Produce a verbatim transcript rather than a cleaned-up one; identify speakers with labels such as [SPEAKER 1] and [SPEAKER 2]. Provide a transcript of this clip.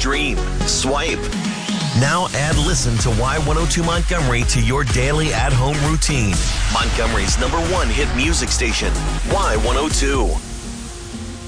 [SPEAKER 1] stream, swipe. Now add Listen to Y one oh two Montgomery to your daily at-home routine. Montgomery's number one hit music station, Y one oh two.